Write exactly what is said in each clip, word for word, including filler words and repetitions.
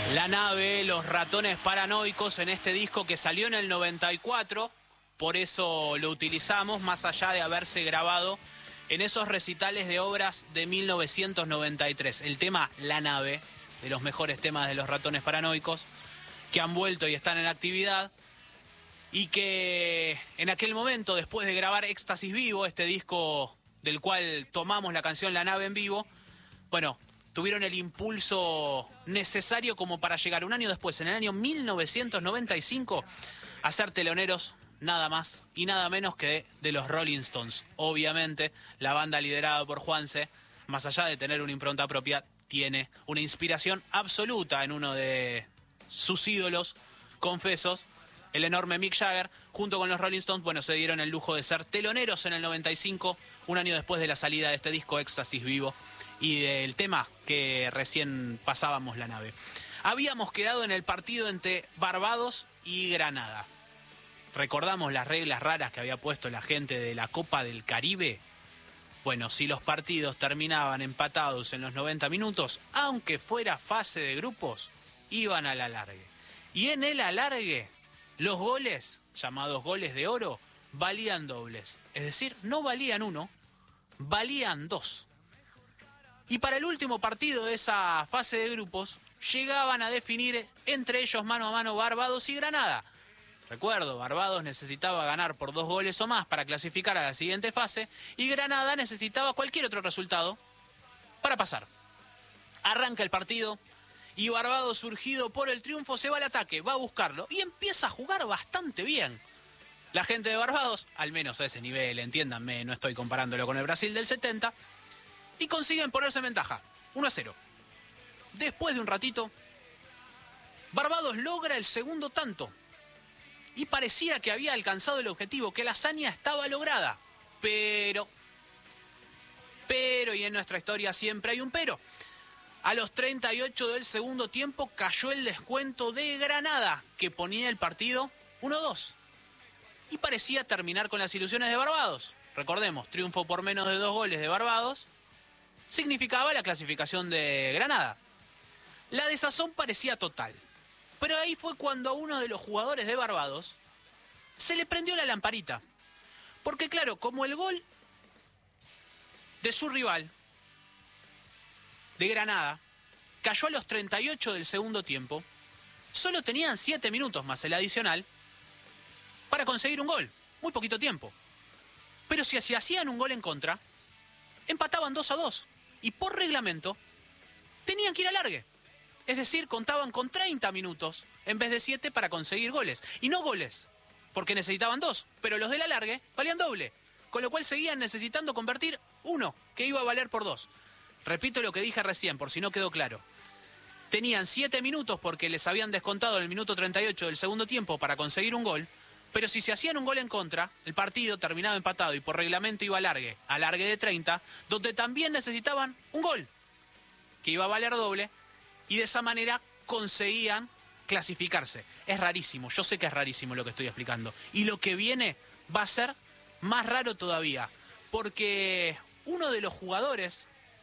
La nave, los ratones paranoicos en este disco que salió en el noventa y cuatro, por eso lo utilizamos, más allá de haberse grabado en esos recitales de obras de mil novecientos noventa y tres. El tema La nave, de los mejores temas de los ratones paranoicos, que han vuelto y están en actividad, y que en aquel momento, después de grabar Éxtasis Vivo, este disco del cual tomamos la canción La nave en vivo, bueno, tuvieron el impulso necesario como para llegar un año después, en el año mil novecientos noventa y cinco, a ser teloneros nada más y nada menos que de, de los Rolling Stones. Obviamente, la banda liderada por Juanse, más allá de tener una impronta propia, tiene una inspiración absoluta en uno de sus ídolos confesos, el enorme Mick Jagger. Junto con los Rolling Stones, bueno, se dieron el lujo de ser teloneros en el noventa y cinco, un año después de la salida de este disco Éxtasis Vivo y del tema que recién pasábamos, La nave. Habíamos quedado en el partido entre Barbados y Granada. ¿Recordamos las reglas raras que había puesto la gente de la Copa del Caribe? Bueno, si los partidos terminaban empatados en los noventa minutos, aunque fuera fase de grupos, iban al alargue. Y en el alargue, los goles, llamados goles de oro, valían dobles. Es decir, no valían uno, valían dos. Y para el último partido de esa fase de grupos, llegaban a definir entre ellos mano a mano Barbados y Granada. Recuerdo, Barbados necesitaba ganar por dos goles o más para clasificar a la siguiente fase, y Granada necesitaba cualquier otro resultado para pasar. Arranca el partido y Barbados, surgido por el triunfo, se va al ataque, va a buscarlo y empieza a jugar bastante bien. La gente de Barbados, al menos a ese nivel, entiéndanme, no estoy comparándolo con el Brasil del setenta, y consiguen ponerse en ventaja, uno a cero. Después de un ratito, Barbados logra el segundo tanto. Y parecía que había alcanzado el objetivo, que la hazaña estaba lograda. Pero, pero, y en nuestra historia siempre hay un pero. A los treinta y ocho del segundo tiempo cayó el descuento de Granada, que ponía el partido uno a dos. Y parecía terminar con las ilusiones de Barbados. Recordemos, triunfo por menos de dos goles de Barbados significaba la clasificación de Granada. La desazón parecía total. Pero ahí fue cuando a uno de los jugadores de Barbados se le prendió la lamparita. Porque claro, como el gol de su rival, de Granada, cayó a los treinta y ocho del segundo tiempo, solo tenían siete minutos más el adicional para conseguir un gol. Muy poquito tiempo. Pero si, si hacían un gol en contra, empataban dos a dos. Y por reglamento, tenían que ir a alargue. Es decir, contaban con treinta minutos en vez de siete para conseguir goles. Y no goles, porque necesitaban dos, pero los del alargue valían doble. Con lo cual seguían necesitando convertir uno, que iba a valer por dos. Repito lo que dije recién, por si no quedó claro. Tenían siete minutos porque les habían descontado en el minuto treinta y ocho del segundo tiempo para conseguir un gol, pero si se hacían un gol en contra, el partido terminaba empatado y por reglamento iba a alargue, alargue de treinta, donde también necesitaban un gol, que iba a valer doble, y de esa manera conseguían clasificarse. Es rarísimo, yo sé que es rarísimo lo que estoy explicando. Y lo que viene va a ser más raro todavía, porque uno de los jugadores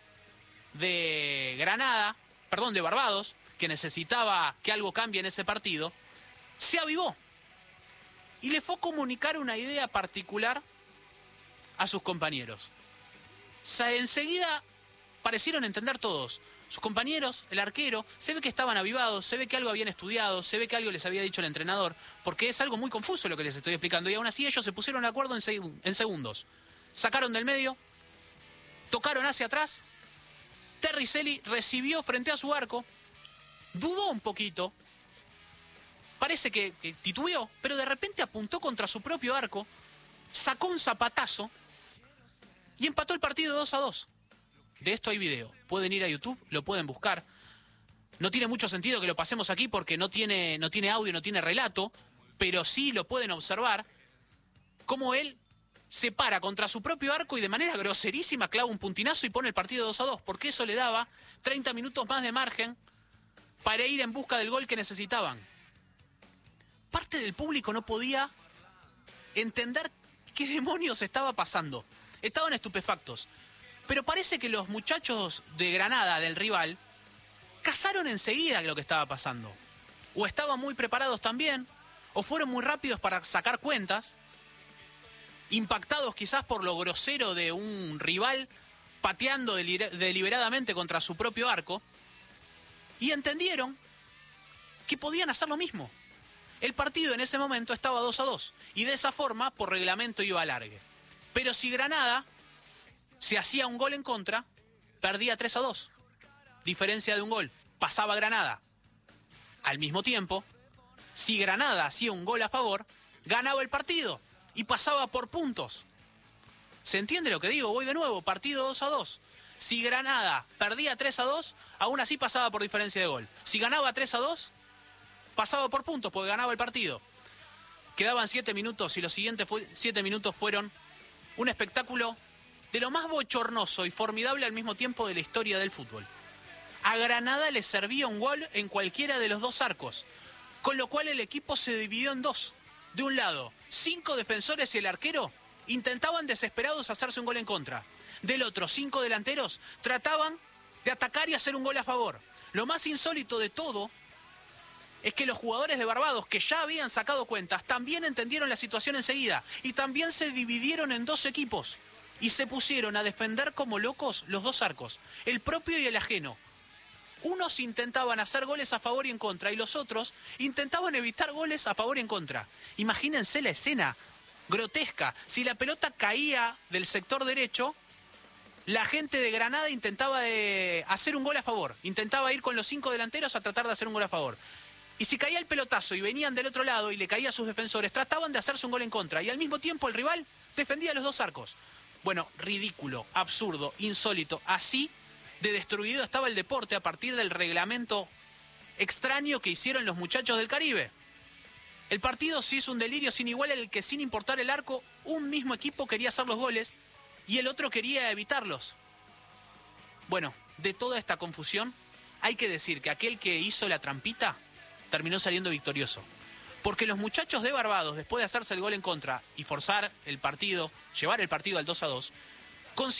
de Granada, perdón, de Barbados, que necesitaba que algo cambie en ese partido, se avivó y le fue a comunicar una idea particular a sus compañeros. O sea, enseguida parecieron entender todos. Sus compañeros, el arquero, se ve que estaban avivados, se ve que algo habían estudiado, se ve que algo les había dicho el entrenador, porque es algo muy confuso lo que les estoy explicando, y aún así ellos se pusieron de acuerdo en, seg- en segundos. Sacaron del medio, tocaron hacia atrás, Terricelli recibió frente a su arco, dudó un poquito, parece que, que titubeó, pero de repente apuntó contra su propio arco, sacó un zapatazo y empató el partido dos a dos. De esto hay video. Pueden ir a YouTube, lo pueden buscar. No tiene mucho sentido que lo pasemos aquí porque no tiene, no tiene audio, no tiene relato, pero sí lo pueden observar cómo él se para contra su propio arco y de manera groserísima clava un puntinazo y pone el partido dos a dos, porque eso le daba treinta minutos más de margen para ir en busca del gol que necesitaban. Parte del público no podía entender qué demonios estaba pasando. Estaban estupefactos. Pero parece que los muchachos de Granada, del rival, cazaron enseguida lo que estaba pasando. O estaban muy preparados también, o fueron muy rápidos para sacar cuentas, impactados quizás por lo grosero de un rival pateando deliberadamente contra su propio arco, y entendieron que podían hacer lo mismo. El partido en ese momento estaba dos a dos, y de esa forma, por reglamento, iba a alargue. Pero si Granada se hacía un gol en contra, perdía tres a dos. Diferencia de un gol. Pasaba Granada. Al mismo tiempo, si Granada hacía un gol a favor, ganaba el partido y pasaba por puntos. ¿Se entiende lo que digo? Voy de nuevo, partido dos a dos. Si Granada perdía tres a dos, aún así pasaba por diferencia de gol. Si ganaba tres a dos, pasaba por puntos porque ganaba el partido. Quedaban siete minutos y los siguientes siete minutos fueron un espectáculo de lo más bochornoso y formidable al mismo tiempo de la historia del fútbol. A Granada le servía un gol en cualquiera de los dos arcos, con lo cual el equipo se dividió en dos. De un lado, cinco defensores y el arquero intentaban desesperados hacerse un gol en contra. Del otro, cinco delanteros trataban de atacar y hacer un gol a favor. Lo más insólito de todo es que los jugadores de Barbados, que ya habían sacado cuentas, también entendieron la situación enseguida y también se dividieron en dos equipos y se pusieron a defender como locos los dos arcos, el propio y el ajeno. Unos intentaban hacer goles a favor y en contra y los otros intentaban evitar goles a favor y en contra. Imagínense la escena grotesca. Si la pelota caía del sector derecho, la gente de Granada intentaba de hacer un gol a favor. Intentaba ir con los cinco delanteros a tratar de hacer un gol a favor. Y si caía el pelotazo y venían del otro lado y le caía a sus defensores, trataban de hacerse un gol en contra. Y al mismo tiempo el rival defendía los dos arcos. Bueno, ridículo, absurdo, insólito. Así de destruido estaba el deporte a partir del reglamento extraño que hicieron los muchachos del Caribe. El partido se hizo un delirio sin igual en el que, sin importar el arco, un mismo equipo quería hacer los goles y el otro quería evitarlos. Bueno, de toda esta confusión, hay que decir que aquel que hizo la trampita terminó saliendo victorioso. Porque los muchachos de Barbados, después de hacerse el gol en contra y forzar el partido, llevar el partido al dos a dos,